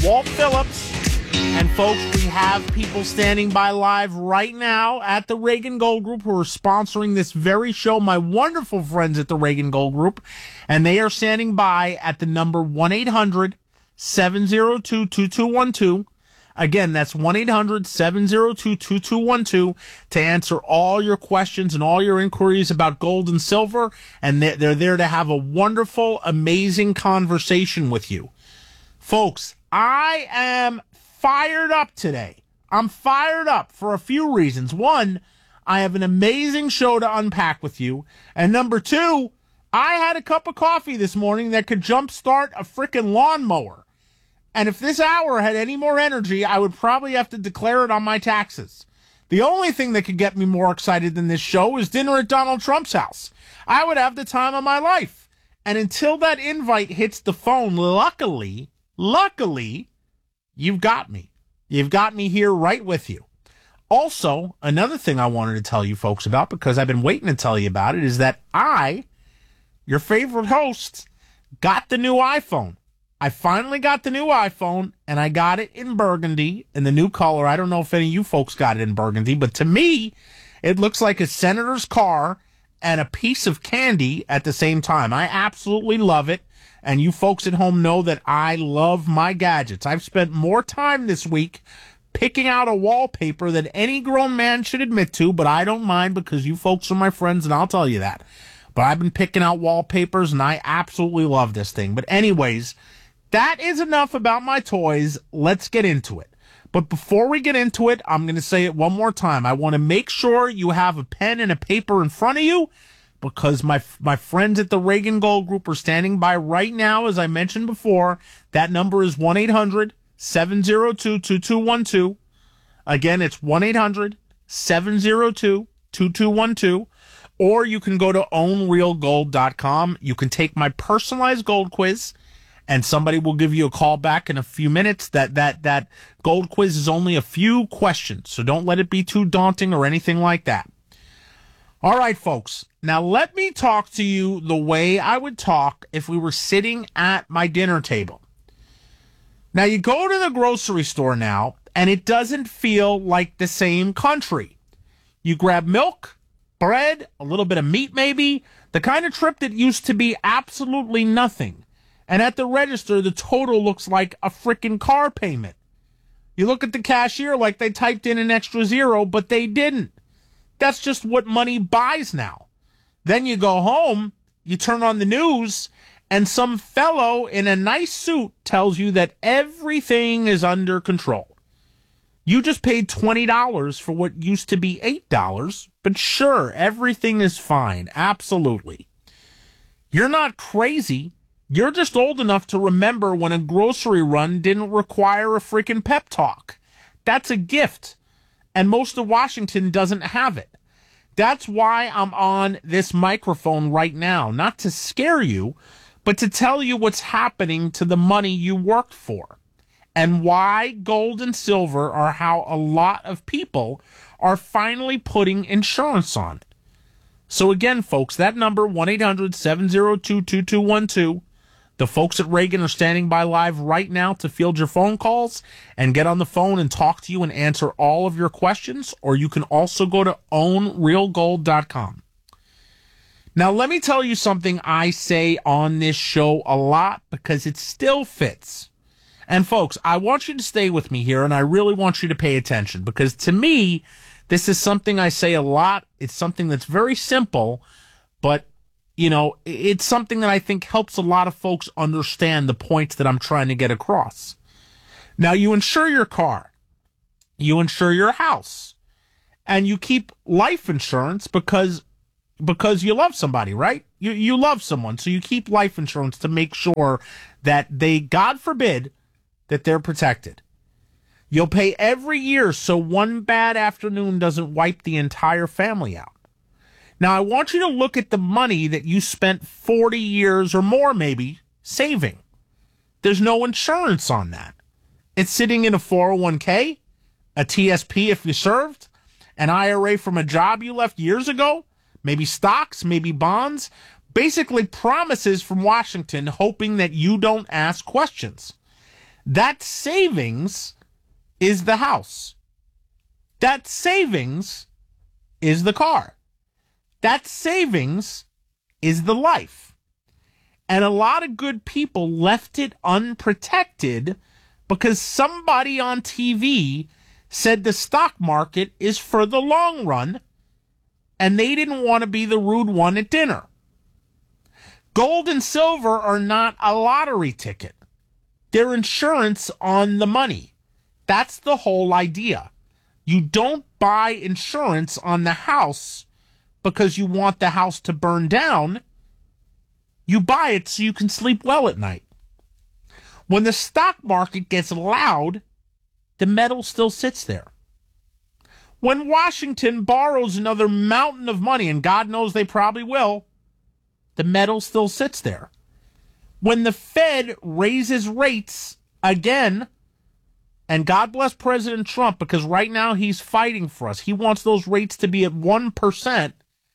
Walt Phillips. And folks, we have people standing by live right now at the Reagan Gold Group who are sponsoring this very show, my wonderful friends at the Reagan Gold Group. And they are standing by at the number 1-800-702-2212. Again, that's 1-800-702-2212 to answer all your questions and all your inquiries about gold and silver. And they're there to have a wonderful, amazing conversation with you. Folks, I am fired up today. I'm fired up for a few reasons. One, I have an amazing show to unpack with you. And number two, I had a cup of coffee this morning that could jumpstart a freaking lawnmower. And if this hour had any more energy, I would probably have to declare it on my taxes. The only thing that could get me more excited than this show is dinner at Donald Trump's house. I would have the time of my life. And until that invite hits the phone, luckily, you've got me. You've got me here right with you. Also, another thing I wanted to tell you folks about, because I've been waiting to tell you about it, is that I, your favorite host, got the new iPhone. I finally got the new iPhone, and I got it in burgundy, in the new color. I don't know if any of you folks got it in burgundy, but to me, it looks like a senator's car and a piece of candy at the same time. I absolutely love it, and you folks at home know that I love my gadgets. I've spent more time this week picking out a wallpaper than any grown man should admit to, but I don't mind because you folks are my friends, and I'll tell you that. But I've been picking out wallpapers, and I absolutely love this thing. But anyways, that is enough about my toys. Let's get into it. But before we get into it, I'm going to say it one more time. I want to make sure you have a pen and a paper in front of you because my friends at the Reagan Gold Group are standing by right now, as I mentioned before. That number is 1-800-702-2212. Again, it's 1-800-702-2212. Or you can go to ownrealgold.com. You can take my personalized gold quiz, and somebody will give you a call back in a few minutes. That gold quiz is only a few questions, so don't let it be too daunting or anything like that. All right, folks. Now let me talk to you the way I would talk if we were sitting at my dinner table. Now, you go to the grocery store now, and it doesn't feel like the same country. You grab milk, bread, a little bit of meat maybe, the kind of trip that used to be absolutely nothing. And at the register, the total looks like a frickin' car payment. You look at the cashier like they typed in an extra zero, but they didn't. That's just what money buys now. Then you go home, you turn on the news, and some fellow in a nice suit tells you that everything is under control. You just paid $20 for what used to be $8, but sure, everything is fine. Absolutely. You're not crazy. You're just old enough to remember when a grocery run didn't require a freaking pep talk. That's a gift, and most of Washington doesn't have it. That's why I'm on this microphone right now, not to scare you, but to tell you what's happening to the money you worked for, and why gold and silver are how a lot of people are finally putting insurance on it. So again, folks, that number, 1-800-702-2212. The folks at Reagan are standing by live right now to field your phone calls and get on the phone and talk to you and answer all of your questions. Or you can also go to ownrealgold.com. Now, let me tell you something I say on this show a lot because it still fits. And folks, I want you to stay with me here, and I really want you to pay attention because to me, this is something I say a lot. It's something that's very simple, but you know, it's something that I think helps a lot of folks understand the points that I'm trying to get across. Now, you insure your car, you insure your house, and you keep life insurance because you love somebody, right? You love someone, so you keep life insurance to make sure that they, God forbid, that they're protected. You'll pay every year so one bad afternoon doesn't wipe the entire family out. Now, I want you to look at the money that you spent 40 years or more, maybe, saving. There's no insurance on that. It's sitting in a 401k, a TSP if you served, an IRA from a job you left years ago, maybe stocks, maybe bonds, basically promises from Washington hoping that you don't ask questions. That savings is the house. That savings is the car. That savings is the life. And a lot of good people left it unprotected because somebody on TV said the stock market is for the long run, and they didn't want to be the rude one at dinner. Gold and silver are not a lottery ticket. They're insurance on the money. That's the whole idea. You don't buy insurance on the house because you want the house to burn down. You buy it so you can sleep well at night. When the stock market gets loud, the metal still sits there. When Washington borrows another mountain of money, and God knows they probably will, the metal still sits there. When the Fed raises rates again, and God bless President Trump, because right now he's fighting for us. He wants those rates to be at 1%,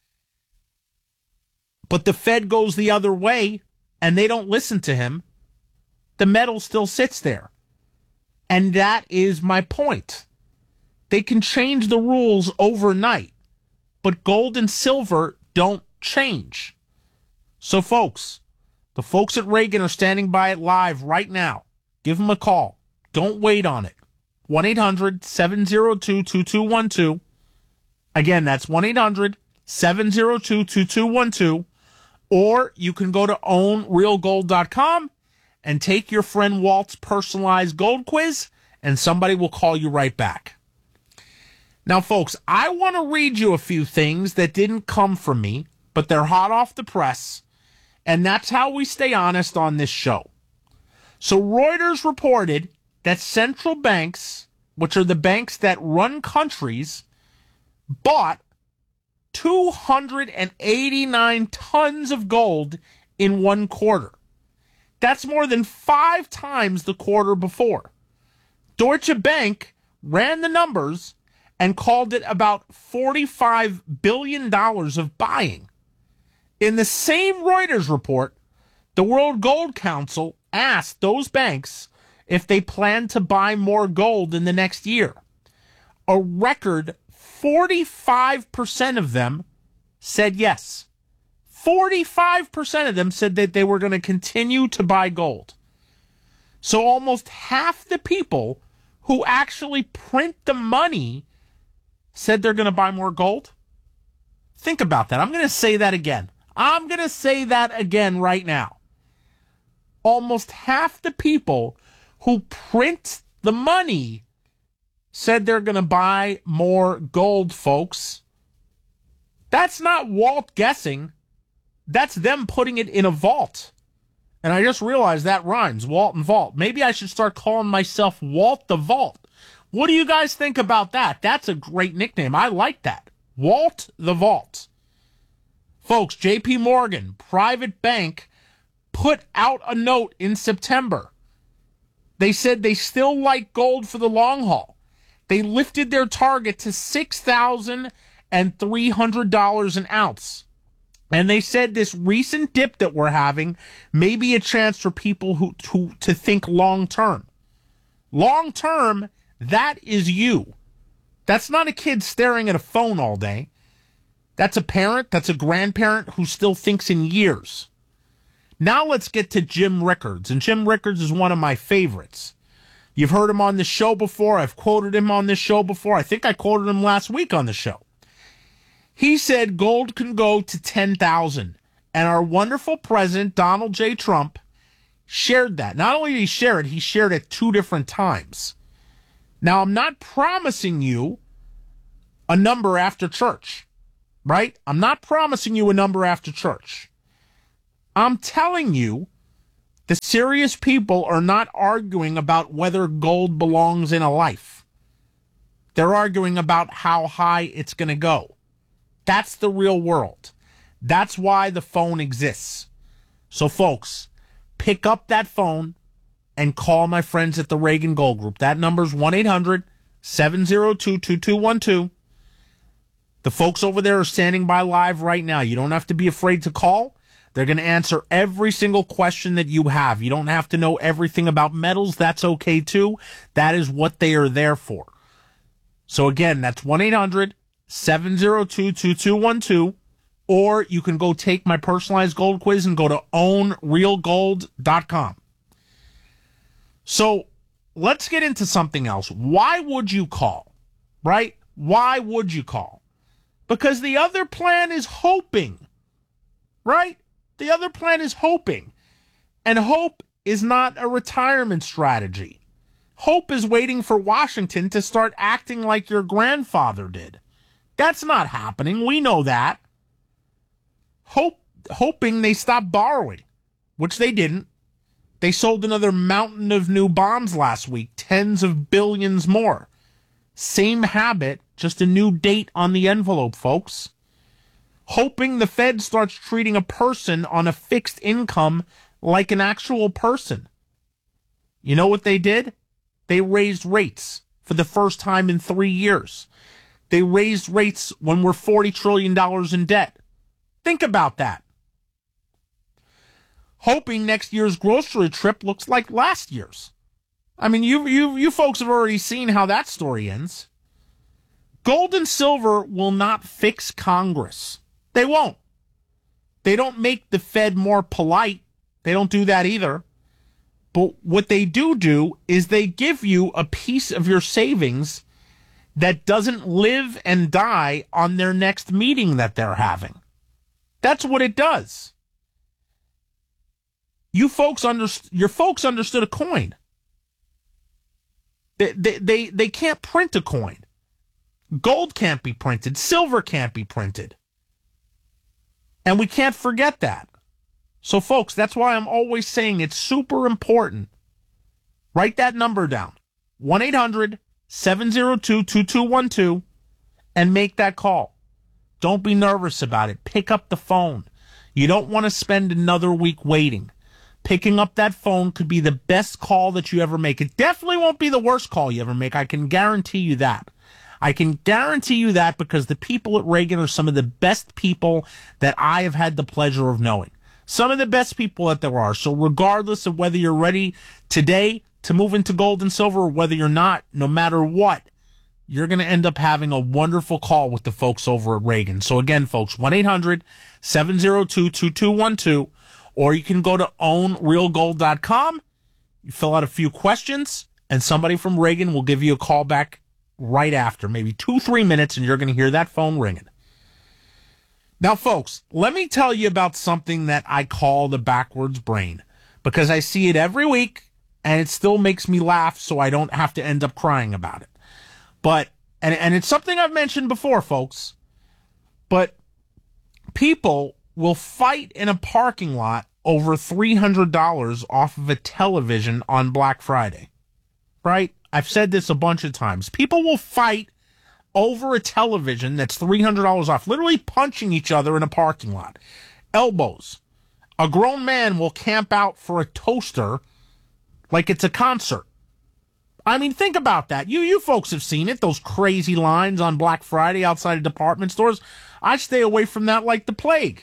but the Fed goes the other way, and they don't listen to him. The metal still sits there. And that is my point. They can change the rules overnight, but gold and silver don't change. So, folks, the folks at Reagan are standing by it live right now. Give them a call. Don't wait on it. 1-800-702-2212. Again, that's 1-800-702-2212. Or you can go to ownrealgold.com and take your friend Walt's personalized gold quiz, and somebody will call you right back. Now, folks, I want to read you a few things that didn't come from me, but they're hot off the press, and that's how we stay honest on this show. So Reuters reported that central banks, which are the banks that run countries, bought 289 tons of gold in one quarter. That's more than 5 times the quarter before. Deutsche Bank ran the numbers and called it about $45 billion of buying. In the same Reuters report, the World Gold Council asked those banks if they plan to buy more gold in the next year. A record 45% of them said yes. 45% of them said that they were going to continue to buy gold. So almost half the people who actually print the money said they're going to buy more gold. Think about that. I'm going to say that again. I'm going to say that again right now. Almost half the people who print the money said they're going to buy more gold, folks. That's not Walt guessing. That's them putting it in a vault. And I just realized that rhymes, Walt and Vault. Maybe I should start calling myself Walt the Vault. What do you guys think about that? That's a great nickname. I like that. Walt the Vault. Folks, JP Morgan, private bank, put out a note in September. They said they still like gold for the long haul. They lifted their target to $6,300 an ounce. And they said this recent dip that we're having may be a chance for people who to think long term. Long term, that is you. That's not a kid staring at a phone all day. That's a parent, that's a grandparent who still thinks in years. Now let's get to Jim Rickards. And Jim Rickards is one of my favorites. You've heard him on the show before. I've quoted him on this show before. I think I quoted him last week on the show. He said gold can go to 10,000. And our wonderful president, Donald J. Trump, shared that. Not only did he share it, he shared it 2 different times. Now, I'm not promising you a number after church, right? I'm not promising you a number after church. I'm telling you, the serious people are not arguing about whether gold belongs in a life. They're arguing about how high it's going to go. That's the real world. That's why the phone exists. So, folks, pick up that phone and call my friends at the Reagan Gold Group. That number's 1-800-702-2212. The folks over there are standing by live right now. You don't have to be afraid to call. They're going to answer every single question that you have. You don't have to know everything about metals. That's okay too. That is what they are there for. So again, that's 1-800-702-2212, or you can go take my personalized gold quiz and go to ownrealgold.com. So let's get into something else. Why would you call, right? Why would you call? Because the other plan is hoping, right? The other plan is hoping. And hope is not a retirement strategy. Hope is waiting for Washington to start acting like your grandfather did. That's not happening. We know that. Hoping they stop borrowing, which they didn't. They sold another mountain of new bonds last week, tens of billions more. Same habit, just a new date on the envelope, folks. Hoping the Fed starts treating a person on a fixed income like an actual person. You know what they did? They raised rates for the first time in 3 years. They raised rates when we're $40 trillion in debt. Think about that. Hoping next year's grocery trip looks like last year's. I mean, you folks have already seen how that story ends. Gold and silver will not fix Congress. They won't. They don't make the Fed more polite. They don't do that either. But what they do is they give you a piece of your savings that doesn't live and die on their next meeting that they're having. That's what it does. Your folks understood a coin. They can't print a coin. Gold can't be printed. Silver can't be printed. And we can't forget that. So, folks, that's why I'm always saying it's super important. Write that number down. 1-800-702-2212 and make that call. Don't be nervous about it. Pick up the phone. You don't want to spend another week waiting. Picking up that phone could be the best call that you ever make. It definitely won't be the worst call you ever make. I can guarantee you that. I can guarantee you that because the people at Reagan are some of the best people that I have had the pleasure of knowing. Some of the best people that there are. So regardless of whether you're ready today to move into gold and silver or whether you're not, no matter what, you're going to end up having a wonderful call with the folks over at Reagan. So again, folks, 1-800-702-2212, or you can go to ownrealgold.com. You fill out a few questions, and somebody from Reagan will give you a call back right after, maybe 2-3 minutes, and you're going to hear that phone ringing. Now, folks, let me tell you about something that I call the backwards brain, because I see it every week, and it still makes me laugh, so I don't have to end up crying about it. But, and it's something I've mentioned before, folks, but people will fight in a parking lot over $300 off of a television on Black Friday, right? I've said this a bunch of times. People will fight over a television that's $300 off, literally punching each other in a parking lot. Elbows. A grown man will camp out for a toaster like it's a concert. I mean, think about that. You folks have seen it, those crazy lines on Black Friday outside of department stores. I stay away from that like the plague.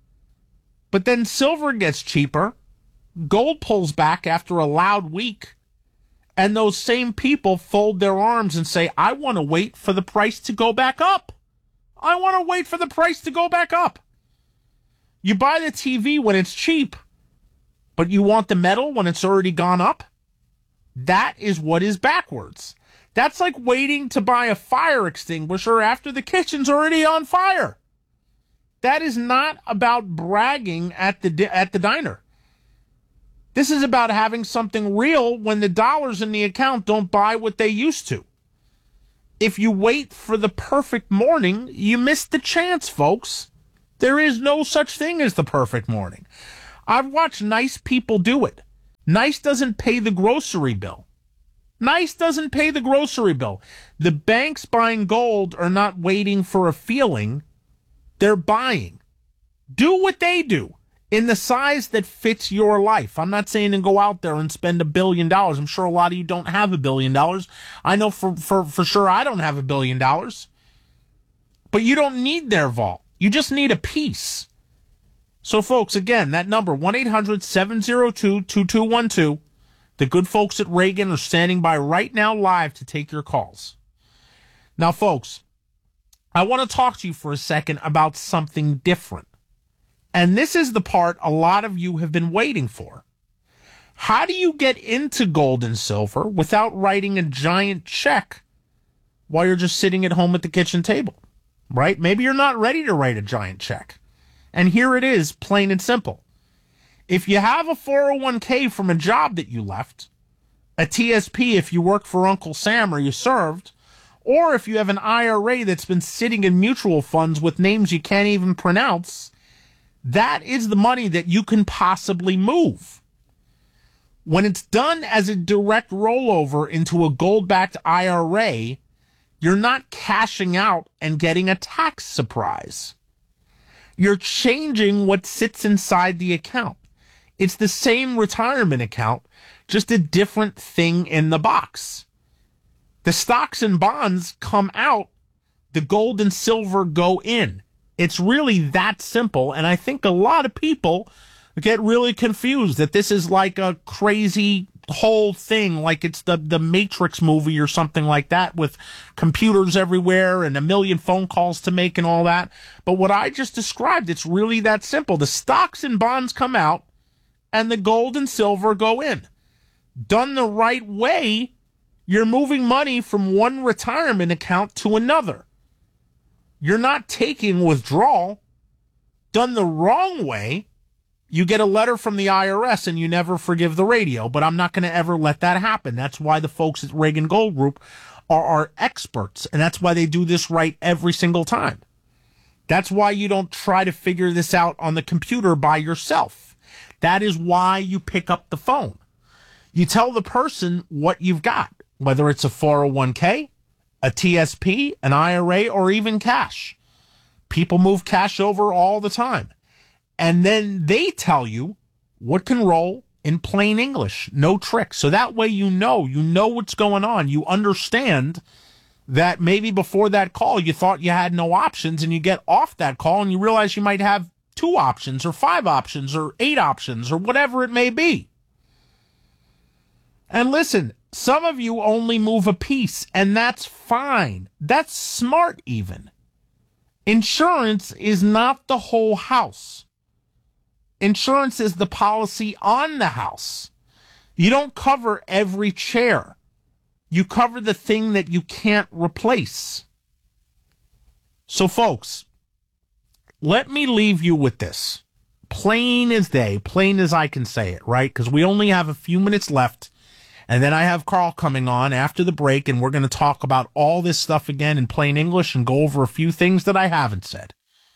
But then silver gets cheaper. Gold pulls back after a loud week. And those same people fold their arms and say, I want to wait for the price to go back up. I want to wait for the price to go back up. You buy the TV when it's cheap, but you want the metal when it's already gone up? That is what is backwards. That's like waiting to buy a fire extinguisher after the kitchen's already on fire. That is not about bragging at the diner. This is about having something real when the dollars in the account don't buy what they used to. If you wait for the perfect morning, you miss the chance, folks. There is no such thing as the perfect morning. I've watched nice people do it. Nice doesn't pay the grocery bill. Nice doesn't pay the grocery bill. The banks buying gold are not waiting for a feeling. They're buying. Do what they do in the size that fits your life. I'm not saying to go out there and spend $1 billion. I'm sure a lot of you don't have $1 billion. I know for sure I don't have $1 billion. But you don't need their vault. You just need a piece. So, folks, again, that number, 1-800-702-2212. The good folks at Reagan are standing by right now live to take your calls. Now, folks, I want to talk to you for a second about something different. And this is the part a lot of you have been waiting for. How do you get into gold and silver without writing a giant check while you're just sitting at home at the kitchen table, right? Maybe you're not ready to write a giant check. And here it is, plain and simple. If you have a 401k from a job that you left, a TSP if you work for Uncle Sam or you served, or if you have an IRA that's been sitting in mutual funds with names you can't even pronounce, that is the money that you can possibly move. When it's done as a direct rollover into a gold-backed IRA, you're not cashing out and getting a tax surprise. You're changing what sits inside the account. It's the same retirement account, just a different thing in the box. The stocks and bonds come out, the gold and silver go in. It's really that simple, and I think a lot of people get really confused that this is like a crazy whole thing, like it's the Matrix movie or something like that with computers everywhere and a million phone calls to make and all that. But what I just described, it's really that simple. The stocks and bonds come out and the gold and silver go in. Done the right way, you're moving money from one retirement account to another. You're not taking withdrawal. Done the wrong way, you get a letter from the IRS and you never forgive the radio, but I'm not going to ever let that happen. That's why the folks at Reagan Gold Group are experts, and that's why they do this right every single time. That's why you don't try to figure this out on the computer by yourself. That is why you pick up the phone. You tell the person what you've got, whether it's a 401k, a TSP, an IRA, or even cash. People move cash over all the time. And then they tell you what can roll in plain English, no tricks. So that way you know what's going on. You understand that maybe before that call you thought you had no options, and you get off that call and you realize you might have 2 options or 5 options or 8 options or whatever it may be. And listen, some of you only move a piece, and that's fine. That's smart even. Insurance is not the whole house. Insurance is the policy on the house. You don't cover every chair. You cover the thing that you can't replace. So, folks, let me leave you with this. Plain as day, plain as I can say it, right? Because we only have a few minutes left. And then I have Carl coming on after the break, and we're going to talk about all this stuff again in plain English and go over a few things that I haven't said.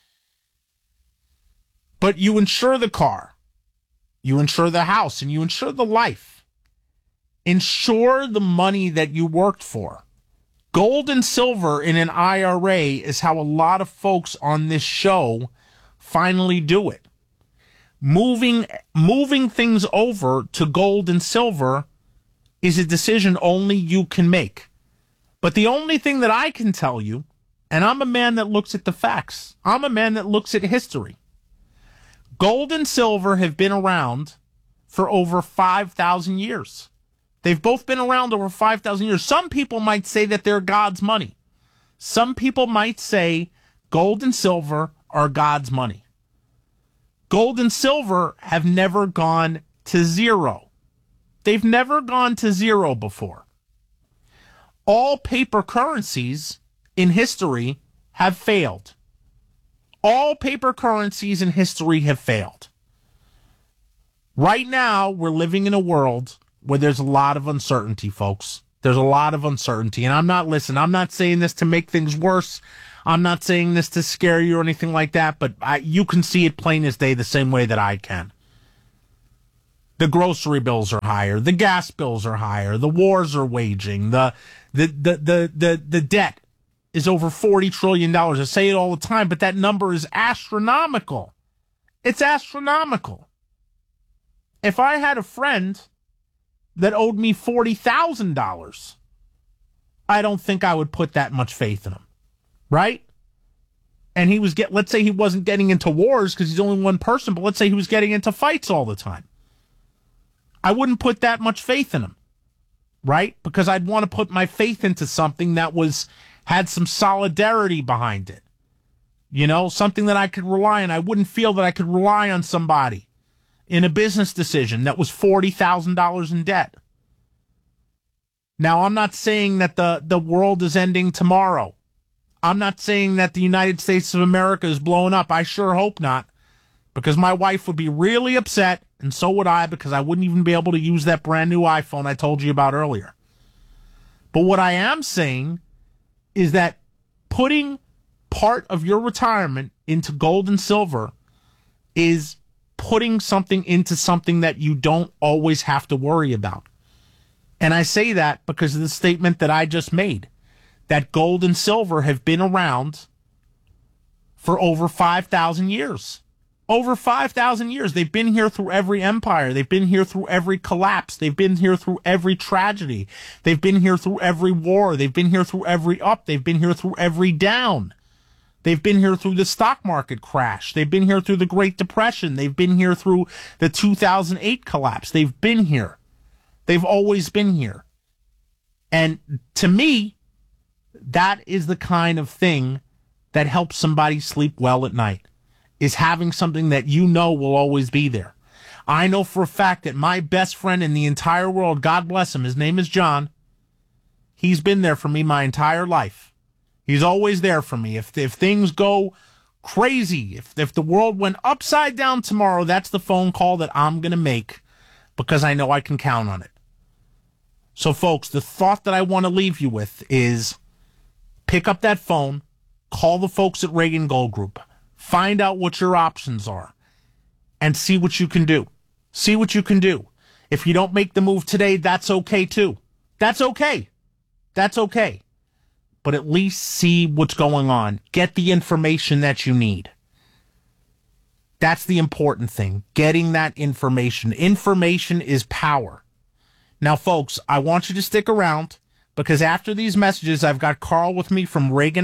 But you insure the car, you insure the house, and you insure the life. Insure the money that you worked for. Gold and silver in an IRA is how a lot of folks on this show finally do it. Moving things over to gold and silver is a decision only you can make. But the only thing that I can tell you, and I'm a man that looks at the facts, I'm a man that looks at history. Gold and silver have been around for over 5,000 years. They've both been around over 5,000 years. Some people might say that they're God's money. Some people might say gold and silver are God's money. Gold and silver have never gone to zero. They've never gone to zero before. All paper currencies in history have failed. All paper currencies in history have failed. Right now, we're living in a world where there's a lot of uncertainty, folks. There's a lot of uncertainty. And I'm not saying this to make things worse. I'm not saying this to scare you or anything like that, but you can see it plain as day the same way that I can. The grocery bills are higher. The gas bills are higher. The wars are waging. The debt is over $40 trillion. I say it all the time, but that number is astronomical. It's astronomical. If I had a friend that owed me $40,000, I don't think I would put that much faith in him, right? and let's say he wasn't getting into wars because he's only one person, but let's say he was getting into fights all the time. I wouldn't put that much faith in him, right? Because I'd want to put my faith into something that had some solidarity behind it. You know, something that I could rely on. I wouldn't feel that I could rely on somebody in a business decision that was $40,000 in debt. Now, I'm not saying that the world is ending tomorrow. I'm not saying that the United States of America is blowing up. I sure hope not, because my wife would be really upset, and so would I, because I wouldn't even be able to use that brand new iPhone I told you about earlier. But what I am saying is that putting part of your retirement into gold and silver is putting something into something that you don't always have to worry about. And I say that because of the statement that I just made, that gold and silver have been around for over 5,000 years. Over 5,000 years. They've been here through every empire. They've been here through every collapse. They've been here through every tragedy. They've been here through every war. They've been here through every up. They've been here through every down. They've been here through the stock market crash. They've been here through the Great Depression. They've been here through the 2008 collapse. They've been here. They've always been here. And to me, that is the kind of thing that helps somebody sleep well at night, is having something that you know will always be there. I know for a fact that my best friend in the entire world, God bless him, his name is John, he's been there for me my entire life. He's always there for me. If things go crazy, if the world went upside down tomorrow, that's the phone call that I'm going to make because I know I can count on it. So, folks, the thought that I want to leave you with is pick up that phone, call the folks at Reagan Gold Group, find out what your options are, and see what you can do. See what you can do. If you don't make the move today, that's okay, too. That's okay. That's okay. But at least see what's going on. Get the information that you need. That's the important thing. Getting that information. Information is power. Now, folks, I want you to stick around because after these messages, I've got Carl with me from Reagan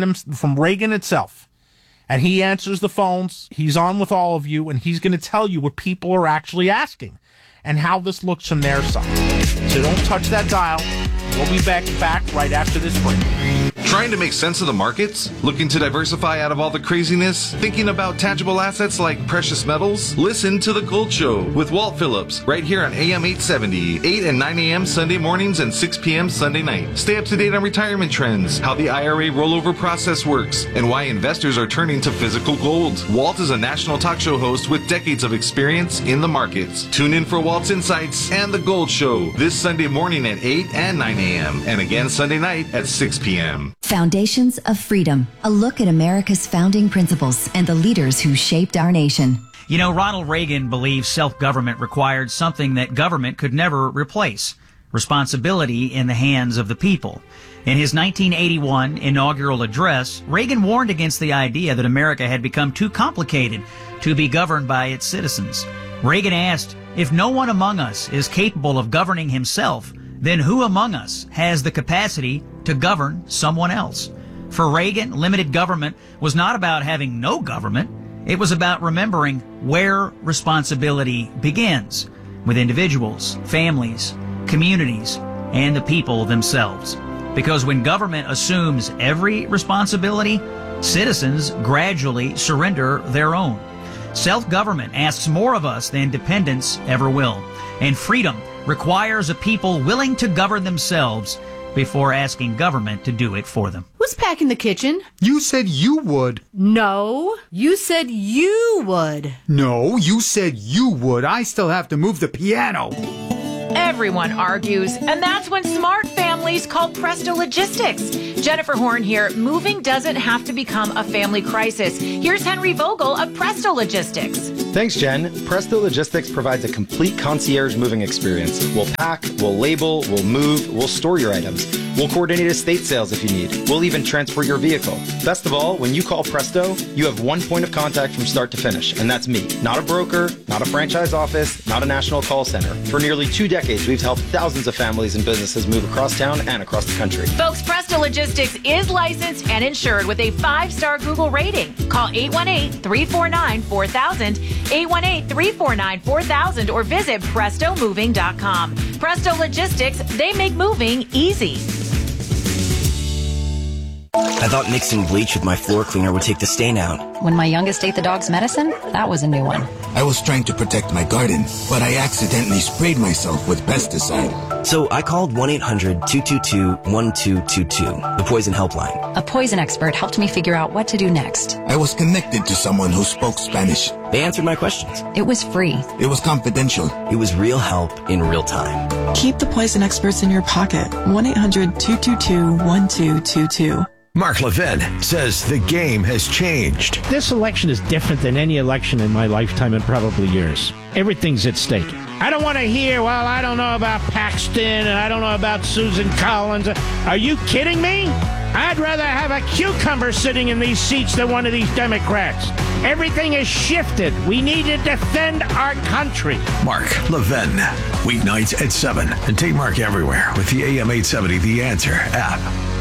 itself. And he answers the phones. He's on with all of you, and he's going to tell you what people are actually asking and how this looks from their side. So don't touch that dial. We'll be back right after this break. Trying to make sense of the markets? Looking to diversify out of all the craziness? Thinking about tangible assets like precious metals? Listen to The Gold Show with Walt Phillips right here on AM 870, 8 and 9 a.m. Sunday mornings and 6 p.m. Sunday night. Stay up to date on retirement trends, how the IRA rollover process works, and why investors are turning to physical gold. Walt is a national talk show host with decades of experience in the markets. Tune in for Walt's Insights and The Gold Show this Sunday morning at 8 and 9 a.m. and again Sunday night at 6 p.m. Foundations of Freedom, a look at America's founding principles and the leaders who shaped our nation. You know, Ronald Reagan believed self-government required something that government could never replace: responsibility in the hands of the people. In his 1981 inaugural address, Reagan warned against the idea that America had become too complicated to be governed by its citizens. Reagan asked, if no one among us is capable of governing himself, then who among us has the capacity to govern someone else? For Reagan, limited government was not about having no government. It was about remembering where responsibility begins, with individuals, families, communities, and the people themselves. Because when government assumes every responsibility, citizens gradually surrender their own. Self-government asks more of us than dependence ever will. And freedom requires a people willing to govern themselves before asking government to do it for them. Who's packing the kitchen? You said you would. No, you said you would. No, you said you would. I still have to move the piano. Everyone argues, and that's when smart families call Presto Logistics. Jennifer Horn here. Moving doesn't have to become a family crisis. Here's Henry Vogel of Presto Logistics. Thanks, Jen. Presto Logistics provides a complete concierge moving experience. We'll pack, we'll label, we'll move, we'll store your items. We'll coordinate estate sales if you need. We'll even transport your vehicle. Best of all, when you call Presto, you have one point of contact from start to finish, and that's me. Not a broker, not a franchise office, not a national call center. For nearly 2 decades, we've helped thousands of families and businesses move across town and across the country. Folks, Presto Logistics Logistics is licensed and insured with a 5-star Google rating. Call 818-349-4000, 818-349-4000, or visit PrestoMoving.com. Presto Logistics, they make moving easy. I thought mixing bleach with my floor cleaner would take the stain out. When my youngest ate the dog's medicine, that was a new one. I was trying to protect my garden, but I accidentally sprayed myself with pesticide. So I called 1-800-222-1222, the poison helpline. A poison expert helped me figure out what to do next. I was connected to someone who spoke Spanish. They answered my questions. It was free. It was confidential. It was real help in real time. Keep the poison experts in your pocket. 1-800-222-1222. Mark Levin says the game has changed. This election is different than any election in my lifetime and probably yours. Everything's at stake. I don't want to hear, well, I don't know about Paxton and I don't know about Susan Collins. Are you kidding me? I'd rather have a cucumber sitting in these seats than one of these Democrats. Everything is shifted. We need to defend our country. Mark Levin, weeknights at 7. And take Mark everywhere with the AM 870 The Answer app.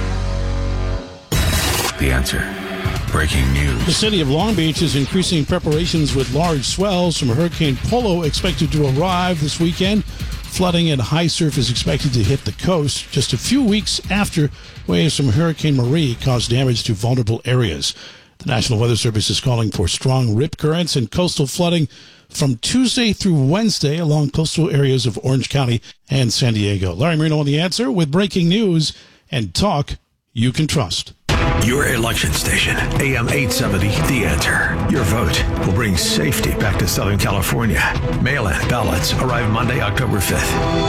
The Answer. Breaking news. The city of Long Beach is increasing preparations with large swells from Hurricane Polo expected to arrive this weekend. Flooding and high surf is expected to hit the coast just a few weeks after waves from Hurricane Marie caused damage to vulnerable areas. The National Weather Service is calling for strong rip currents and coastal flooding from Tuesday through Wednesday along coastal areas of Orange County and San Diego. Larry Marino on The Answer with breaking news and talk you can trust. Your election station, AM 870, The Answer. Your vote will bring safety back to Southern California. Mail-in ballots arrive Monday, October 5th.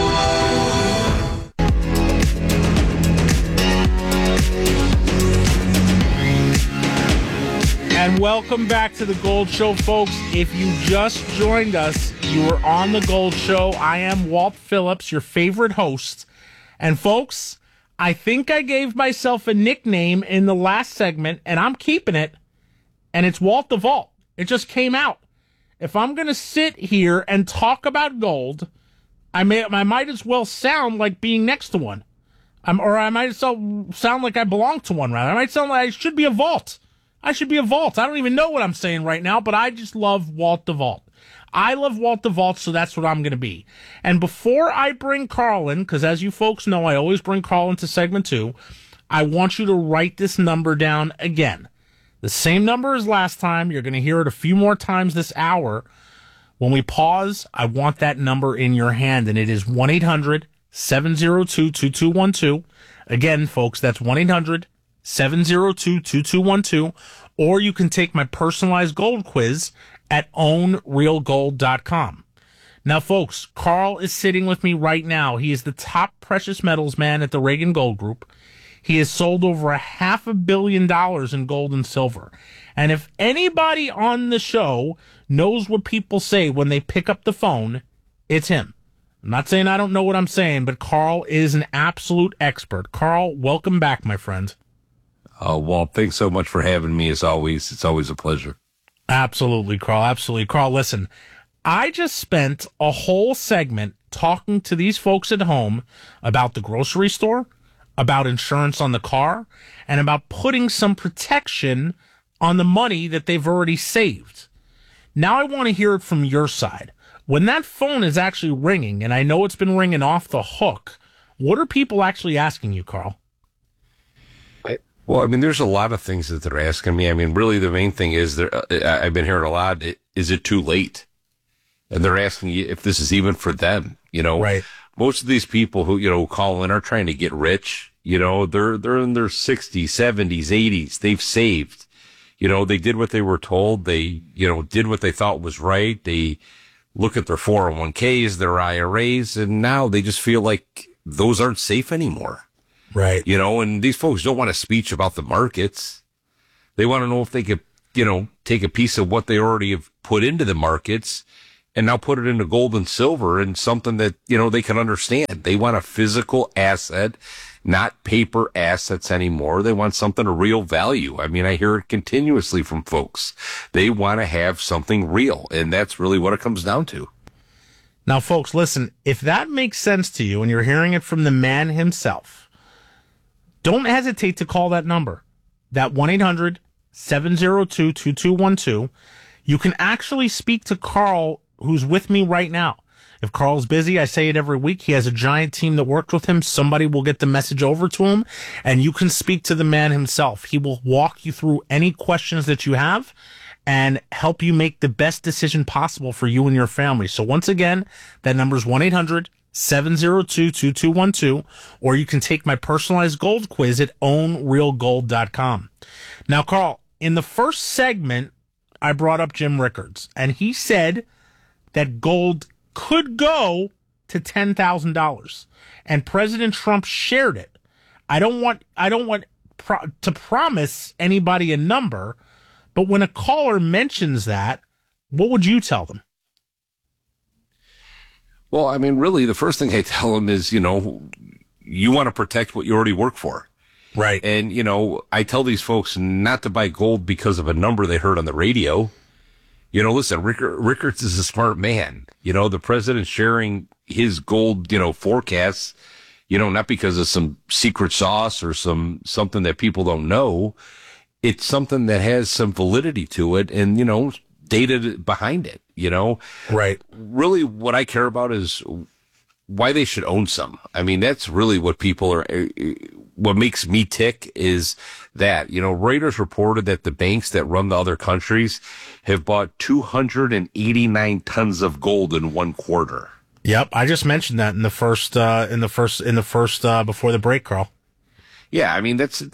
And welcome back to the Gold Show, folks. If you just joined us, you are on the Gold Show. I am Walt Phillips, your favorite host. And folks, I think I gave myself a nickname in the last segment, and I'm keeping it, and it's Walt the Vault. It just came out. If I'm going to sit here and talk about gold, I might as well sound like being next to one. Or I might as well sound like I belong to one, rather. I might sound like I should be a vault. I should be a vault. I don't even know what I'm saying right now, but I just love Walt the Vault. I love Walt the Vault, so that's what I'm going to be. And before I bring Carl in, because as you folks know, I always bring Carl into segment 2, I want you to write this number down again. The same number as last time. You're going to hear it a few more times this hour. When we pause, I want that number in your hand, and it is 1-800-702-2212. Again, folks, that's 1-800-702-2212. Or you can take my personalized gold quiz at ownrealgold.com. Now, folks, Carl is sitting with me right now. He is the top precious metals man at the Reagan Gold Group. He has sold over $500 million in gold and silver. And if anybody on the show knows what people say when they pick up the phone, it's him. I'm not saying I don't know what I'm saying, but Carl is an absolute expert. Carl, welcome back, my friend. Walt, thanks so much for having me, as always. It's always a pleasure. Absolutely, Carl. Absolutely. Carl, listen, I just spent a whole segment talking to these folks at home about the grocery store, about insurance on the car, and about putting some protection on the money that they've already saved. Now I want to hear it from your side. When that phone is actually ringing, and I know it's been ringing off the hook, what are people actually asking you, Carl? Well, I mean, there's a lot of things that they're asking me. I mean, really, the main thing is, I've been hearing a lot, is it too late? And they're asking you if this is even for them, you know? Right. Most of these people who, call in are trying to get rich. They're in their 60s, 70s, 80s. They've saved. They did what they were told. They, did what they thought was right. They look at their 401ks, their IRAs, and now they just feel like those aren't safe anymore. Right. And these folks don't want a speech about the markets. They want to know if they could, take a piece of what they already have put into the markets and now put it into gold and silver and something that, they can understand. They want a physical asset, not paper assets anymore. They want something of real value. I mean, I hear it continuously from folks. They want to have something real, and that's really what it comes down to. Now, folks, listen, if that makes sense to you and you're hearing it from the man himself, don't hesitate to call that number, that 1-800-702-2212. You can actually speak to Carl, who's with me right now. If Carl's busy, I say it every week, he has a giant team that worked with him. Somebody will get the message over to him, and you can speak to the man himself. He will walk you through any questions that you have and help you make the best decision possible for you and your family. So once again, that number is 1-800-702-2212, or you can take my personalized gold quiz at ownrealgold.com. Now, Carl, in the first segment, I brought up Jim Rickards, and he said that gold could go to $10,000, and President Trump shared it. I don't want to promise anybody a number, but when a caller mentions that, what would you tell them? Well, I mean, really, the first thing I tell them is, you want to protect what you already work for. Right. And, I tell these folks not to buy gold because of a number they heard on the radio. Listen, Rickards is a smart man. The president sharing his gold, forecasts, not because of some secret sauce or something that people don't know. It's something that has some validity to it and, data behind it, Right. Really what I care about is why they should own some. I mean, that's really what what makes me tick is that, Reuters reported that the banks that run the other countries have bought 289 tons of gold in one quarter. Yep. I just mentioned that in the first before the break, Carl. Yeah. I mean, that's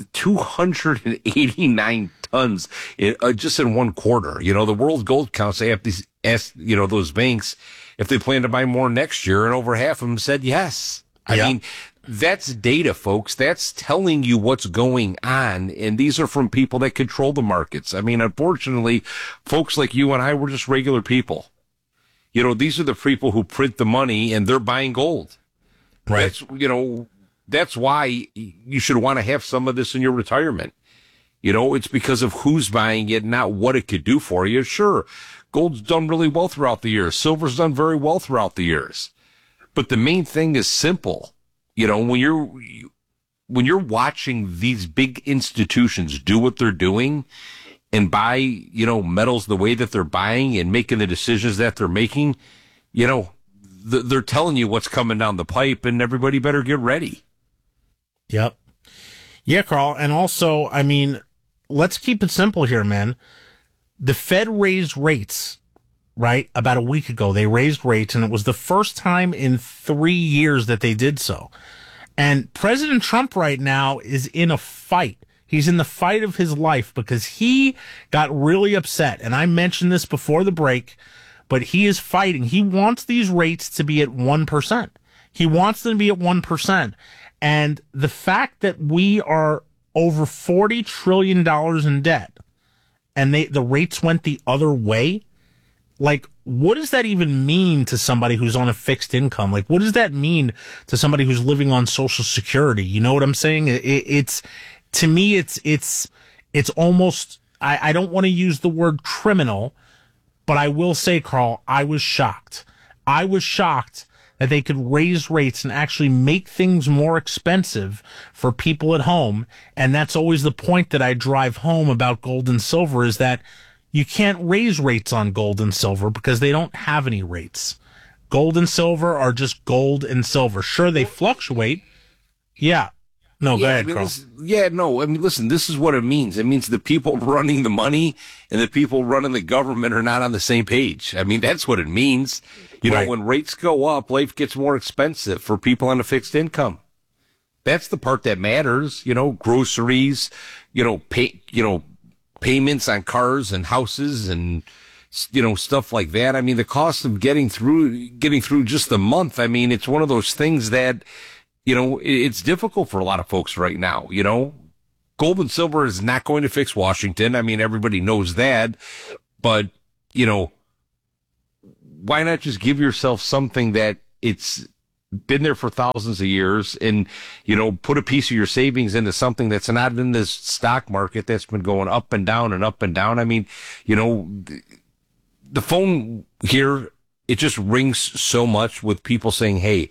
289 tons just in one quarter. The World Gold Council, they have to ask, those banks if they plan to buy more next year, and over half of them said yes. I mean, that's data, folks. That's telling you what's going on, and these are from people that control the markets. I mean, unfortunately, folks like you and I, we're just regular people. These are the people who print the money, and they're buying gold. Right. That's why you should want to have some of this in your retirement. It's because of who's buying it, not what it could do for you. Sure, gold's done really well throughout the years. Silver's done very well throughout the years. But the main thing is simple. When you're watching these big institutions do what they're doing and buy, metals the way that they're buying and making the decisions that they're making, they're telling you what's coming down the pipe, and everybody better get ready. Yep. Yeah, Carl. And also, I mean, let's keep it simple here, man. The Fed raised rates, right? About a week ago, they raised rates, and it was the first time in 3 years that they did so. And President Trump right now is in a fight. He's in the fight of his life because he got really upset. And I mentioned this before the break, but he is fighting. He wants these rates to be at 1%. He wants them to be at 1%. And the fact that we are over $40 trillion in debt and the rates went the other way, like, what does that even mean to somebody who's on a fixed income? Like, what does that mean to somebody who's living on Social Security? You know what I'm saying? It's to me, it's almost, I don't want to use the word criminal, but I will say, Carl, I was shocked. I was shocked that they could raise rates and actually make things more expensive for people at home. And that's always the point that I drive home about gold and silver, is that you can't raise rates on gold and silver because they don't have any rates. Gold and silver are just gold and silver. Sure, they fluctuate. Yeah. No, go ahead, Carl. Listen, this is what it means. It means the people running the money and the people running the government are not on the same page. I mean, that's what it means. Right. When rates go up, life gets more expensive for people on a fixed income. That's the part that matters. Groceries, payments on cars and houses and, stuff like that. I mean, the cost of getting through just the month. I mean, it's one of those things that, it's difficult for a lot of folks right now. Gold and silver is not going to fix Washington. I mean, everybody knows that, but, why not just give yourself something that it's been there for thousands of years and, put a piece of your savings into something that's not in this stock market that's been going up and down and up and down. I mean, the phone here, it just rings so much with people saying, hey,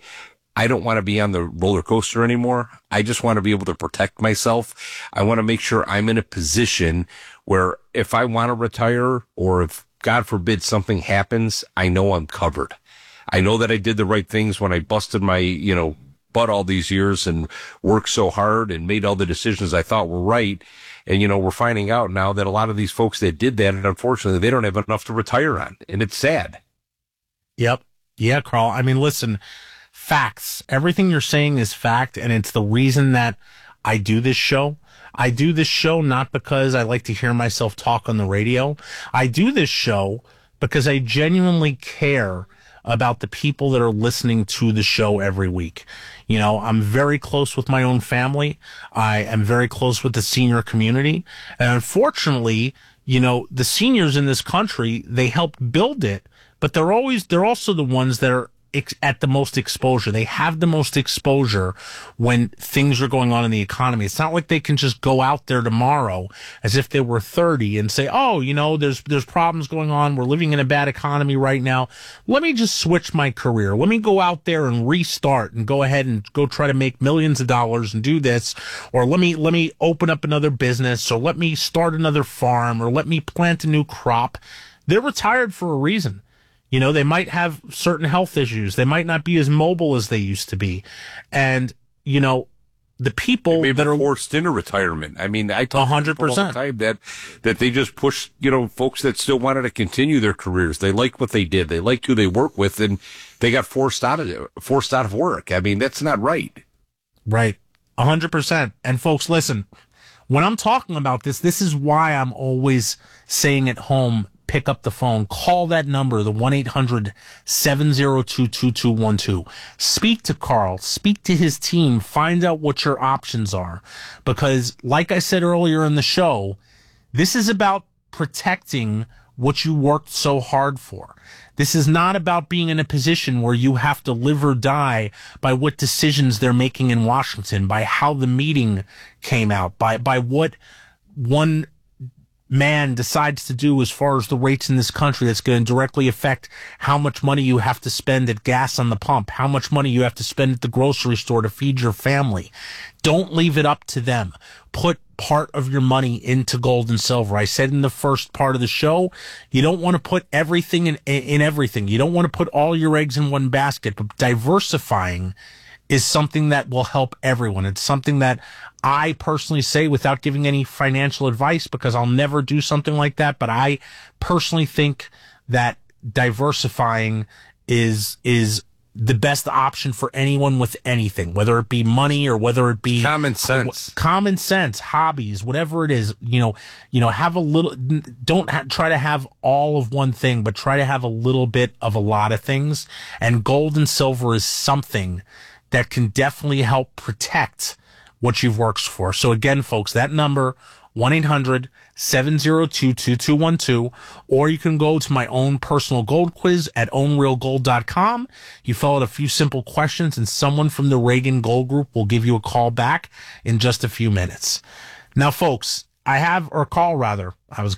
I don't want to be on the roller coaster anymore. I just want to be able to protect myself. I want to make sure I'm in a position where if I want to retire or if, God forbid, something happens, I know I'm covered. I know that I did the right things when I busted my, butt all these years and worked so hard and made all the decisions I thought were right. And, we're finding out now that a lot of these folks that did that, and unfortunately, they don't have enough to retire on. And it's sad. Yep. Yeah, Carl. I mean, listen, facts. Everything you're saying is fact, and it's the reason that I do this show. I do this show not because I like to hear myself talk on the radio. I do this show because I genuinely care about the people that are listening to the show every week. I'm very close with my own family. I am very close with the senior community. And unfortunately, the seniors in this country, they helped build it, but they're also the ones that are at the most exposure. They have the most exposure when things are going on in the economy. It's not like they can just go out there tomorrow as if they were 30 and say, oh, there's problems going on. We're living in a bad economy right now. Let me just switch my career. Let me go out there and restart and go ahead and go try to make millions of dollars and do this. Or let me open up another business, or let me start another farm, or let me plant a new crop. They're retired for a reason. They might have certain health issues. They might not be as mobile as they used to be. And, the people that are forced into retirement. I mean, I talk 100% all the time that they just push, folks that still wanted to continue their careers. They like what they did. They liked who they work with, and they got forced out of work. I mean, that's not right. Right. 100%. And folks, listen, when I'm talking about this is why I'm always saying at home, pick up the phone, call that number, the 1-800-702-2212. Speak to Carl, speak to his team, find out what your options are. Because like I said earlier in the show, this is about protecting what you worked so hard for. This is not about being in a position where you have to live or die by what decisions they're making in Washington, by how the meeting came out, by what one man decides to do as far as the rates in this country that's going to directly affect how much money you have to spend at gas on the pump, how much money you have to spend at the grocery store to feed your family. Don't leave it up to them. Put part of your money into gold and silver. I said in the first part of the show, you don't want to put everything in everything. You don't want to put all your eggs in one basket, but diversifying is something that will help everyone. It's something that I personally say without giving any financial advice, because I'll never do something like that. But I personally think that diversifying is the best option for anyone with anything, whether it be money or whether it be common sense, hobbies, whatever it is. Have a little. Don't try to have all of one thing, but try to have a little bit of a lot of things. And gold and silver is something that can definitely help protect what you've worked for. So again, folks, that number, 1-800-702-2212, or you can go to my own personal gold quiz at ownrealgold.com. You fill out a few simple questions and someone from the Reagan Gold Group will give you a call back in just a few minutes. Now, folks, Carl,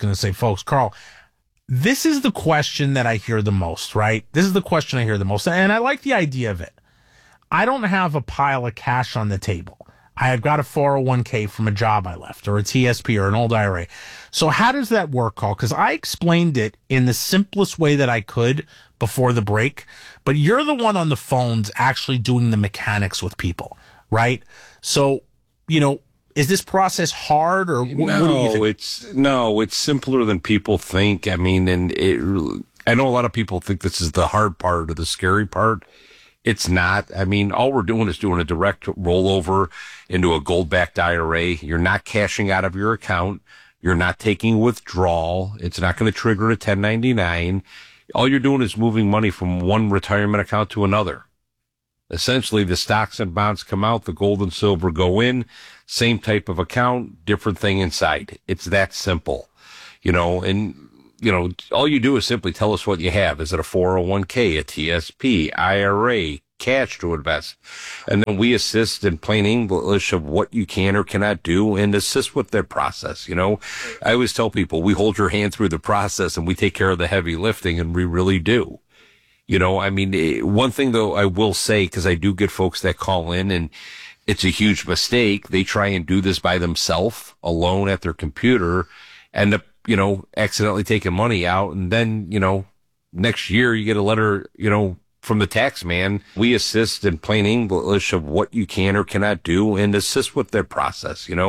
this is the question that I hear the most, right? This is the question I hear the most, and I like the idea of it. I don't have a pile of cash on the table. I have got a 401k from a job I left, or a TSP, or an old IRA. So how does that work, Carl? Because I explained it in the simplest way that I could before the break, but you're the one on the phones actually doing the mechanics with people, right? So, is this process hard, or what do you think? It's simpler than people think. I mean, I know a lot of people think this is the hard part or the scary part. It's not. I mean, all we're doing is doing a direct rollover into a gold-backed IRA. You're not cashing out of your account. You're not taking withdrawal. It's not going to trigger a 1099. All you're doing is moving money from one retirement account to another. Essentially, the stocks and bonds come out, the gold and silver go in, same type of account, different thing inside. It's that simple, all you do is simply tell us what you have. Is it a 401k, a TSP, IRA, cash to invest? And then we assist in plain English of what you can or cannot do and assist with their process. I always tell people we hold your hand through the process and we take care of the heavy lifting, and we really do. You know, I mean, one thing though I will say, because I do get folks that call in and it's a huge mistake. They try and do this by themselves, alone at their computer, end up, you know, accidentally taking money out. And then, you know, next year you get a letter, you know, from the tax man. We assist in plain English of what you can or cannot do and assist with their process, you know.